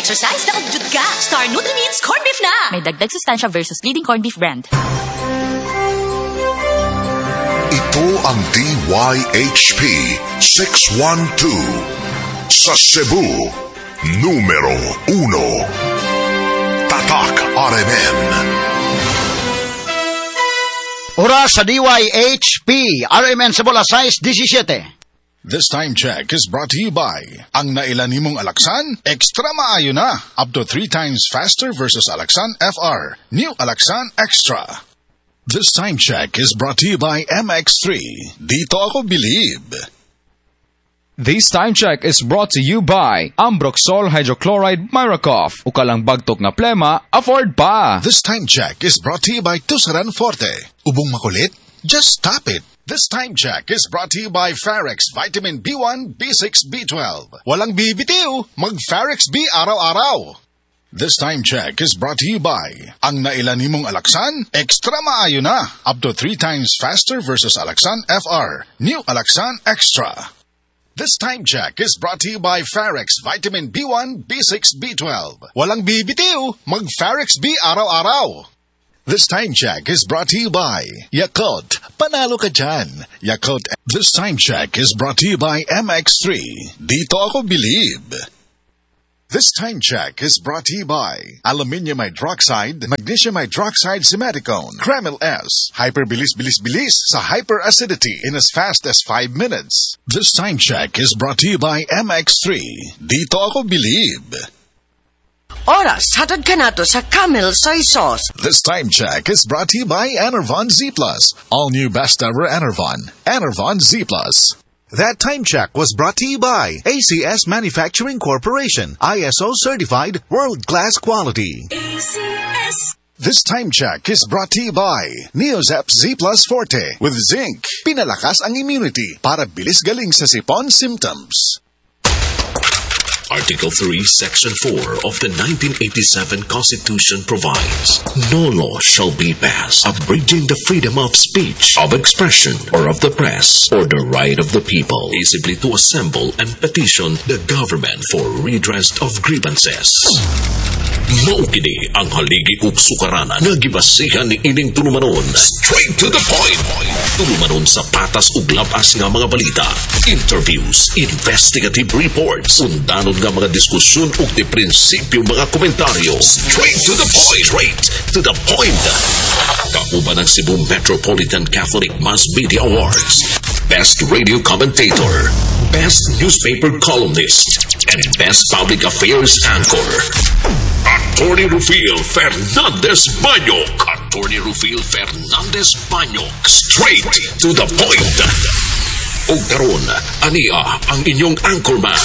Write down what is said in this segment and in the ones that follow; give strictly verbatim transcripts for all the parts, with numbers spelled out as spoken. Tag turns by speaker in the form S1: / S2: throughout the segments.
S1: exercise na kung jud ka. Star Nutri-Minis corned beef na.
S2: May dagdag sustansya versus leading corned beef brand.
S3: Ito ang D Y H P six one two sa Cebu, numero uno. Tatak R M N.
S4: Oras sa D Y H P R M N Cebu alas sais diecisiete.
S5: This time check is brought to you by ang nailan nimong Alaxan, extra maayo na. Up to three times faster versus Alaxan F R. New Alaxan Extra. This time check is brought to you by M X three. Dito ako believe.
S6: This time check is brought to you by Ambroxol Hydrochloride Miracoff. Ukalang bagtok na plema, afford pa.
S5: This time check is brought to you by Tusaran Forte. Ubong makulit? Just stop it. This time check is brought to you by Farex Vitamin B one, B six, B twelve. Walang bibitiw, mag-Farex B araw-araw. This time check is brought to you by ang nailan nimong Alaxan, extra maayo na. Up to three times faster versus Alaxan F R. New Alaxan Extra. This time check is brought to you by Farex Vitamin B one, B six, B twelve. Walang bibitiw, mag-Farex B araw-araw. This time check is brought to you by Yakult. Panalo ka dyan. Yakult. This time check is brought to you by M X three. Dito ako believe. This time check is brought to you by Aluminium Hydroxide, Magnesium Hydroxide Simeticone, Kremil S. Hyperbilis-bilis-bilis sa hyperacidity in as fast as five minutes. This time check is brought to you by M X three. Dito ako believe.
S7: Oras, hatod ka nato sa Camel Soy Sauce.
S5: This time check is brought to you by Enervon Z Plus. All new best ever Enervon. Enervon Z Plus.
S8: That time check was brought to you by A C S Manufacturing Corporation. I S O certified world-class quality.
S1: A C S.
S5: This time check is brought to you by Neozep Z Plus Forte. With zinc, pinalakas ang immunity para bilis galing sa sipon symptoms.
S9: Article three, Section four of the nineteen eighty-seven Constitution provides, no law shall be passed abridging the freedom of speech, of expression, or of the press, or the right of the people peaceably to assemble and petition the government for redress of grievances. Maukini ang haligi ug sukaranan nga gibasihan ni ining tulumanon. Straight to the point. Tulumanon sa patas ug labas nga mga balita, interviews, investigative reports, undanon nga mga diskusyon ug di prinsipyo mga komentaryo. Straight to the point. Straight to the point. Kauban ng Cebu Metropolitan Catholic Mass Media Awards, Best Radio Commentator, Best Newspaper Columnist, and Best Public Affairs Anchor. Attorney Rufil Fernandez Banyok. Attorney Rufil Fernandez Banyok. Straight to the point. O karon, ania ang inyong anchorman.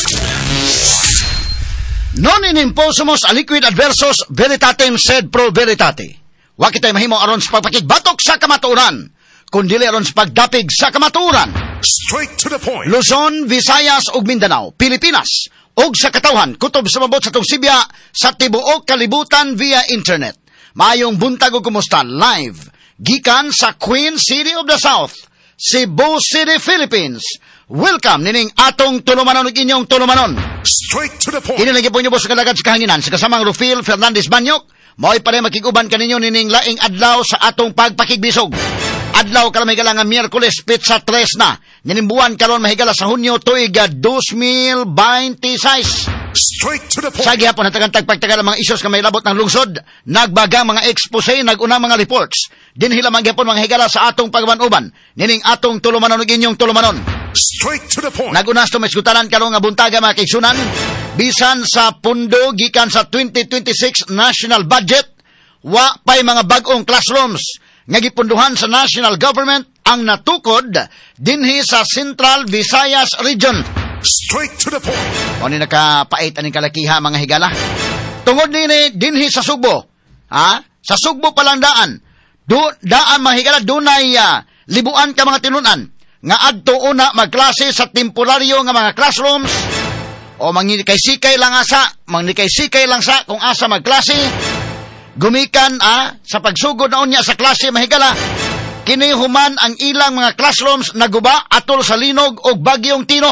S4: Non in imposumos a liquid adversus veritatem sed pro veritate. Wa kitay mahimo aron sa pagpakigbatok sa kamatuoran, kundi aron sa pagdapig sa kamatuoran.
S3: Straight to the point.
S4: Luzon, Visayas ug Mindanao, Pilipinas, ug sa katawhan kutob sa mabot sa tong Sibya sa tibuok kalibutan via internet. Maayong buntag ug kumusta live gikan sa Queen City of the South, Cebu City, Philippines. Welcome nining atong tulumanon ug inyong tulumanon.
S3: Straight to the point.
S4: Kini lagi po niyo sa kalagad sa kahanginan sa kasamang Rufil Fernandez Banyok. Mao'y pare makiguban kaninyo nining laing adlaw sa atong pagpakigbisog. Adlaw karon mahigala nga Miyerkules pitsa tres na. Ninimbuan karon mahigala sa Hunyo tuig two thousand twenty-six.
S3: Straight to the point.
S4: Sa gihapon natagan tagpagtagal mga isyos nga may labot ng lungsod, nagbaga mga expose, naguna mga reports. Dinhila man gyapon mga higala sa atong pagbanuban. Nining atong tulumanon ug inyong tulumanon.
S3: Straight to the point.
S4: Nagunas to may skutanan karon nga buntaga mga kaigsunan. Bisan sa pundo gikan sa twenty twenty-six national budget, wa pay mga bag-ong classrooms nga gipunduhan sa national government ang natukod dinhi sa Central Visayas region.
S3: Straight to the point.
S4: O ni nakapait aning kalakiha mga higala. Tungod nini dinhi sa Sugbo. Ha? Sa Sugbo palang daan. Do, daan mga higala dunay uh, libuan ka mga tinunan nga adto una magklase sa temporaryo nga mga classrooms o mangnikay-sikay lang asa, mangnikay-sikay lang sa kung asa magklase. Gumikan ah, sa pagsugod na unya sa klase mahigala. Kini human ang ilang mga classrooms naguba atol sa linog o bagyong Tino.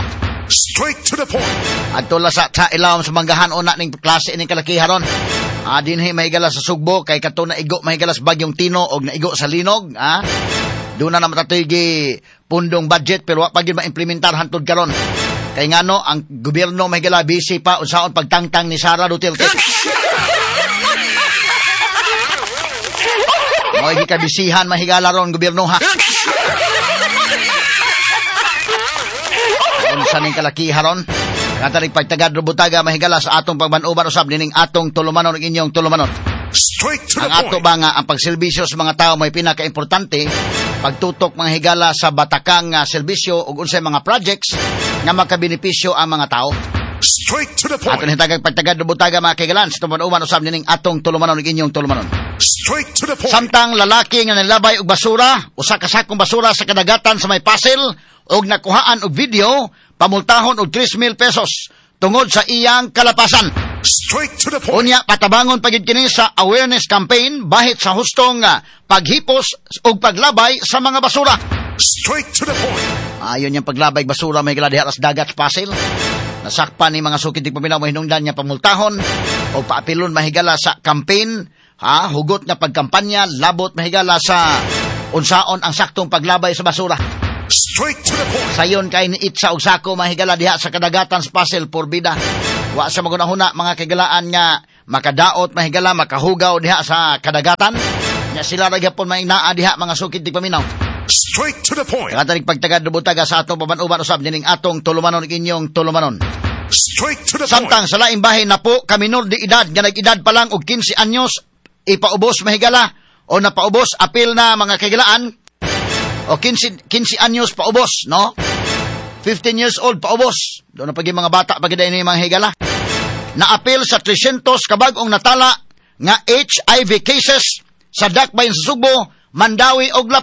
S3: Straight to the point.
S4: At tula sa, sa ilawom sa manggahan una ning klase ning kalakiharon. Ah, dinhi mahigala sa Sugbo kay kadto na igo mahigala sa Bagyong Tino og naigo sa Linog, ah. Doon na naman tatoy gi pundong budget pero wa pa gyud ma-implementar hantud karon. Kay ngano ang gobyerno mahigala busy pa unsaon pagtangtang ni Sara Duterte. Mo'y gikabisihan mahigala ron gobyerno ha. Unsa ning kalakiharon? Katalig pagtagad rubutaga mahigala sa atong pagbanuban usab nining atong tulumanon ug inyong tulumanon.
S3: Straight to the
S4: Ang ato
S3: point.
S4: ba nga ang pagserbisyo sa mga tao may pinaka-importante, pagtutok mga higala sa batakang uh, serbisyo ug unsay mga projects nga makabenepisyo ang mga tao.
S3: Straight to the
S4: Aton
S3: point.
S4: hitagag pagtagad rubutaga mga kaigalan sa tumanuban usab nining atong tulumanon ug inyong tulumanon.
S3: Straight to the point.
S4: Samtang lalaki nga nilabay og basura, usa ka sakong basura sa kadagatan sa may Pasel og nakuhaan og video, pamultahon og tres mil pesos tungod sa iyang kalapasan.
S3: Straight to the point.
S4: Unya patabanggon pagid kini sa awareness campaign bahit sa hustong uh, paghipos ug paglabay sa mga basura.
S3: Straight to the point.
S4: Ayon yung paglabay basura may gila diha sa dagat sa Pasel. Nasakpan ni mga sukid pamilaw mo hinungdan niya pamultahon o paapilon mahigala sa campaign, ha, hugot nga pagkampanya, labot mahigala sa unsaon ang saktong paglabay sa basura.
S3: Straight to the point.
S4: Sayon kay ni Itza og Sako mahigala diha sa kadagatan sa Pasel porbida. Wa sa magunahuna mga kagalaan nga makadaot mahigala makahugaw diha sa kadagatan. Nya sila ra gyapon may naa diha mga sukid ti paminaw.
S3: Straight to the point.
S4: Katalig pagtagad rubutaga sa atong pabanuban usab nining atong tulumanon ug inyong tulumanon.
S3: Straight to the point.
S4: Samtang sa laing bahin na po kaminor di edad nga nag-edad pa lang og quince anyos ipaubos mahigala o napaubos apil na mga kagalaan o quince, quince anyos paubos, no? fifteen years old paubos. Doon na pagi mga bata pagid ini mga higala. Naapil sa three hundred kabag-ong natala nga H I V cases sa dakbayn sa Sugbo, Mandawi og